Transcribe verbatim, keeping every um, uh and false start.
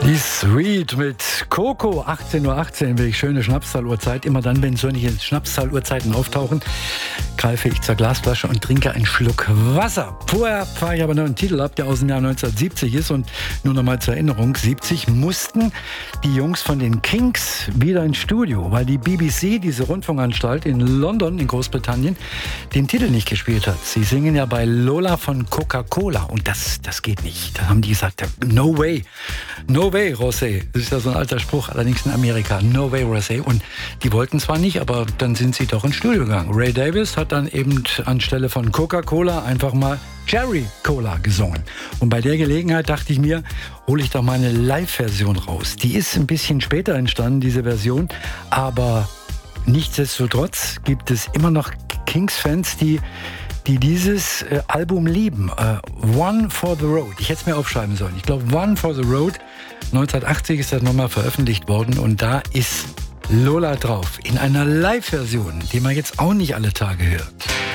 Die Suite mit Coco, achtzehn Uhr achtzehn, welch schöne Schnapszahl-Uhrzeit. Immer dann, wenn solche Schnapszahl-Uhrzeiten auftauchen, greife ich zur Glasflasche und trinke einen Schluck Wasser. Vorher fahre ich aber noch einen Titel ab, der aus dem Jahr neunzehnhundertsiebzig ist. Und nur noch mal zur Erinnerung, siebzig mussten die Jungs von den Kinks wieder ins Studio, weil die B B C, diese Rundfunkanstalt in London, in Großbritannien, den Titel nicht gespielt hat. Sie singen ja bei Lola von Coca-Cola und das, das geht nicht. Da haben die gesagt, no way, no way, Rosé. Das ist ja so ein alter Spruch, allerdings in Amerika, no way, Rosé. Und die wollten zwar nicht, aber dann sind sie doch ins Studio gegangen. Ray Davies hat dann eben anstelle von Coca-Cola einfach mal Cherry Cola gesungen. Und bei der Gelegenheit dachte ich mir, hole ich doch mal eine Live-Version raus. Die ist ein bisschen später entstanden, diese Version, aber nichtsdestotrotz gibt es immer noch Kinks-Fans, die die dieses äh, Album lieben. Äh, One for the Road. Ich hätte es mir aufschreiben sollen. Ich glaube, One for the Road. neunzehnhundertachtzig ist das nochmal veröffentlicht worden und da ist Lola drauf. In einer Live-Version, die man jetzt auch nicht alle Tage hört.